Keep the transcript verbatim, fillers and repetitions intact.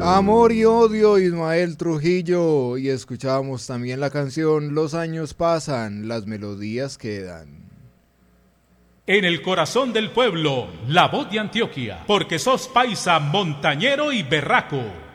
Amor y odio, Ismael Trujillo. Y escuchábamos también la canción Los años pasan, las melodías quedan. En el corazón del pueblo, la voz de Antioquia, porque sos paisa, montañero y berraco.